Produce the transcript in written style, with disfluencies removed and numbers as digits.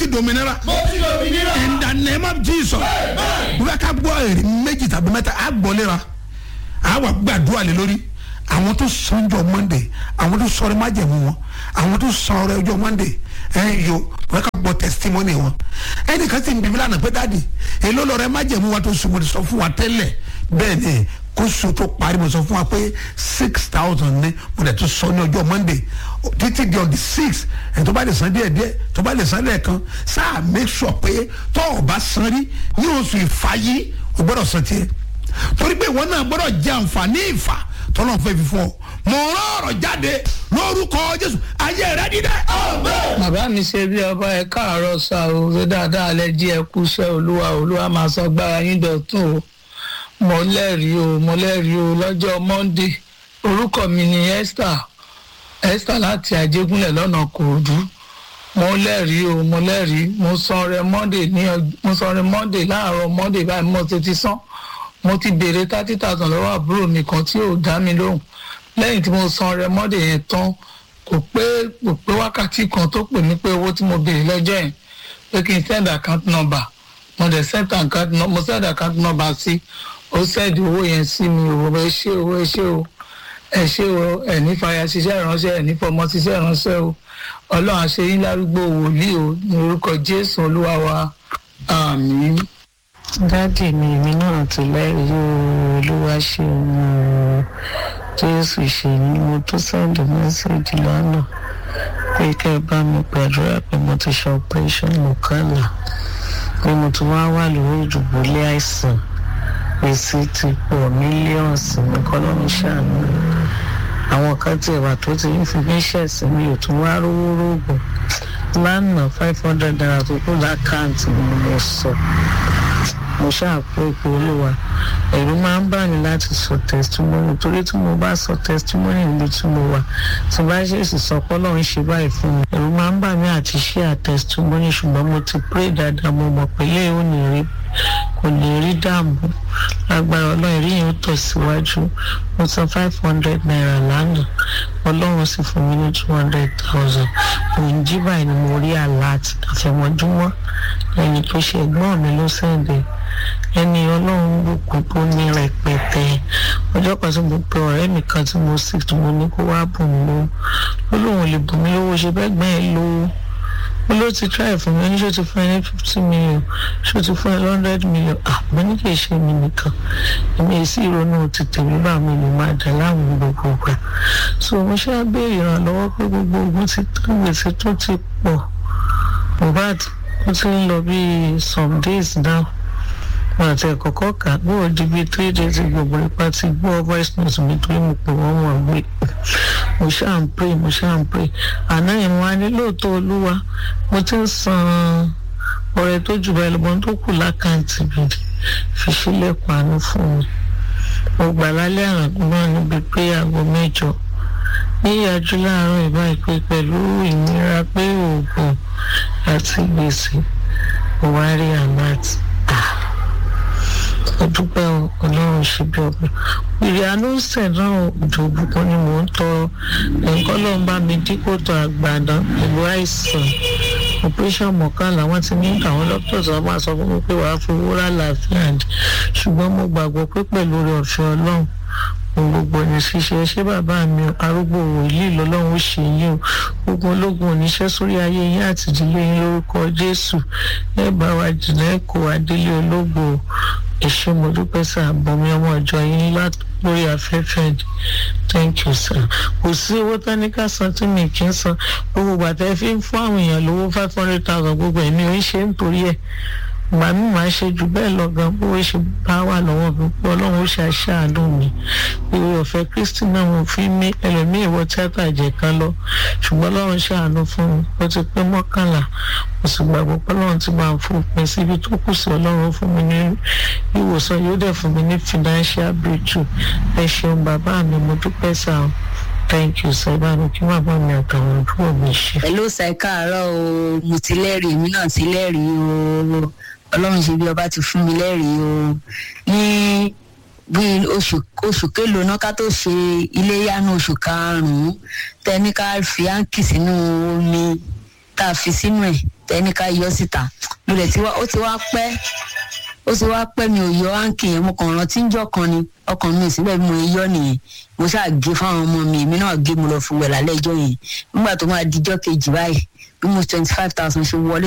dominira. In the name of Jesus. Wọ́n ká gbọ́ èrè méjì tàbí mẹ́ta á gbọ́ léra. Àwa gbàdúrà lé lórí. Àwọn tó sanjọ́ Monday, àwọn tó sọ̀rọ̀ májẹ̀mú wọn, àwọn tó sọ̀rọ̀ ọjọ́ Monday. Yo, wọ́n ká gbọ́ testimony wọn. Ẹnìkan sì ń bí mi lánàá pé dáàdì, èló lọ́rẹ́ májẹ̀mú wa tó sùn mo ti sọ fún wa tẹ́lẹ̀. Bẹ́ẹ̀ ni kóso tó parí mo sọ fún wa pé 6,000 ní mo dẹ̀ tó sọ ní ọjọ́ Monday títí di on the 6th ẹ̀ tó bá lè san díẹ̀ tó bá lè san lẹ́ẹ̀kan sáà make sure pé tó o bá san rí ní oṣù ìfàyí o gbọ́dọ̀ san tiẹ̀ torí pé ìwọ náà gbọ́dọ̀ jẹ àǹfààní ìfà tọ́lọ́ fẹ́ fi fún ọ mo rán ọ̀rọ̀ jáde lórúkọ Jésù ayé rẹ dídẹ. bàbá mi ṣe bí ọba ẹ káàárọ̀ sá o ṣe dáadáa lẹ jí ẹ kúṣẹ́ olúwa máa sọ gbára yín dọ̀tún o mo lẹ́rìí o lọ́jọ́ Monday orúkọ mi ni Esther láti Àjẹgúnlẹ̀ lọ́nà Kòròdú mo lẹ́rìí mo sanre Monday láàárọ̀ Monday báyìí mo ti san mo ti béèrè 30,000 lọ́wọ́ àbúrò mi kan tí ò dá mi lóhùn lẹ́yìn tí mo sanre Monday yẹn tán kò pé wákàtí kan tó pè mí pé owó tí mo béèrè lọ́jọ́ yẹn pé kí n send account number mo dẹ̀ send account number sí ó sẹ́ẹ̀dì owó yẹn sí mi ò ẹ ṣé o ẹ̀ní fàyà ṣiṣẹ́ ìránṣẹ́ ẹ̀ní fọmọ ṣiṣẹ́ ìránṣẹ́ o Ọlọ́run àṣẹ yín lárúgbó wòlíì o ní orúkọ Jésù Olúwa wa àmín. Dádì mi èmi náà ti lẹ́rìí Olúwa ṣe òun Jésù ṣe ni mo tó sẹ́ndì mẹ́sẹ̀jì lánàá pé kẹ́ ẹ bá mi gbàdúrà pé mo ti ṣe operation mọ̀kànlá pé mo ti wà lórí ìdùbúlẹ̀ àìsàn gbèsè ti pọ̀ mílíọ̀nsì ní kọ́lọ́mù ṣàánú àwọn kan tí ìwà tó ti ń fi mí ṣẹ̀sìn mi ò tún wá rówó rògbò lánàá 500 naira tó kù lákàntì ni mo sọ mo ṣàpò ìpè Olúwa ẹ̀rù máa ń bà mí láti sọ testimony torí tí mo bá sọ testimony níbi tí mo wà tí bá ṣèṣì sọ pé Ọlọ́run ṣe báyìí fún mi ẹ̀rù máa ń bà mí àti share testimony ṣùgbọ́n mo ti pray dáadáa mo mọ̀ pé lè ò ní rí kò lè rí dààmú lágbára Ọlọ́run rí yẹn ó tẹ̀síwájú mo san 500 naira lánàá Ọlọ́run sì fún mi ní 200,000 òun jí báyìí ni mo rí alert àfẹ̀mọ́júmọ́ ẹni tó ṣe ẹ̀gbọ́n mi ló sẹ́ǹdẹ̀ ẹni Ọlọ́run bùkún tó ní rẹpẹtẹ ọjọ́ kan tí mo pe ọ̀rẹ́ mi kan tí mo sì tí mo ní kó wá bùn mí lówó ó lóun lè bùn mí lówó ṣe bẹ́ẹ̀ gbẹ́ ẹ lówó ó ló ti try fún mi ṣó ti fún ẹ ní 50 million ṣó ti fún ẹ 100 million mo ní kì í ṣe mi nìkan èmi èsì ìrònú ti tèmi bá mi lè máa dà láwọn gbogbo gbà so mo ṣe béèrè ìrànlọ́wọ́ pé gbogbo ogun ti tán gbèsè tó ti pọ̀ Mohbad ó ti ń lọ bí some days now wọn àti ẹ̀kọ́kọ́ kà bó o di bíi 3 days gbogbo ipa ti gbọ́ voice note mi torí mo pè wọ́n wọ̀ gbé mo ṣáà ń pray àná yẹn mo wá ní lóòótọ́ Olúwa mo ti ń san ọrẹ tó jù báyìí lọ́gbọ́n tó kù lákàntì mi fi sílẹ̀kùn àánú fún mi mo gbà lálẹ́ àrùn náà níbi pé aago 8 níyàjú láàárọ̀ ìbá ìpè pẹ̀lú ìnira pé oògùn àti gbèsè mo wá rí alert dúpẹ́ Ọlọ́run ṣe bí ọgbẹ́ ìrìn àánúṣẹ̀ náà òjò òbúkọ ni mò ń tọrọ nǹkan ló ń bá mi dípò tó àgbàdàn pẹ̀lú àìsàn operation mọ̀kànlá wọ́n ti ní àwọn doctors wọn máa sọ fún mi pé wàá fowó rà láàfíà ṣùgbọ́n mo gbàgbọ́ pé pẹ̀lú oore ọ̀fẹ́ Ọlọ́run gbogbo ní ṣíṣe ṣé bàbá mi arúgbó wòlíì lọ́lọ́run ó ṣe yín o gbogbo ológun oníṣẹ́ sórí ayé yín àti ìdílé yín lórúkọ Jésù ẹ bá wa jìnnà ẹ kó wa délé ológo èṣù mo dúpẹ́ sá bọ̀mí ọmọ ìjọ yín lórí afẹ́fẹ́ thank you sir kò sí owó táníkà san tí mi kì í san gbogbo gbàtẹ́ fi ń fún àwọn èèyàn lówó 500,000 gbogbo ẹ̀mí ò ń ṣe nítorí ẹ̀ màá mi máa ṣe jù bẹ́ẹ̀ lọ gan bó ṣe bá wà lọ́wọ́ mi pé Ọlọ́run ó ṣe àṣàánú mi ìwé ọ̀fẹ́ Kristi náà mo fi mí ẹlòmíì wọ tíátà jẹ̀ kan lọ ṣùgbọ́n Ọlọ́run ṣàánú fún mi ó ti pé 11 mo sì gbàgbọ́ pé Ọlọ́run ti máa fòpin síbi tó kù sí Ọlọ́run fún mi ní ìwòsàn yóò dẹ̀ fún mi ní financial breakthrough ẹ ṣeun bàbá mi mo dúpẹ́ sáà thank you sir báwo kí wọ́n bá mi àtàwọn àdúgbò mi ṣe. hello sir káàárọ̀ o mo ti lẹ́rìí èmi náà ti lẹ́rìí o Ọlọ́run ṣe bí ọba ti fún mi lẹ́rìí o ní bí oṣù kélòó náà ká tó ṣe iléyá ní oṣù karùn-ún tẹni ká fi áǹkì sínú omi tá a fi sínú ẹ̀ tẹ́ni ká yọ síta mo lè ti wá ó ti wá pẹ́ mi ò yọ áǹkì yẹn mo kàn rántí ń jọ kan ni ọkàn mi síbẹ̀ mo yọ nìyẹn mo ṣáà gé fáwọn ọmọ mi èmi náà gé mo lọ fún wẹ̀ lálẹ́ ìjọ yẹn nígbà tó máa dijọ́ kejì báyìí bí mo 25,000 ṣe wọlé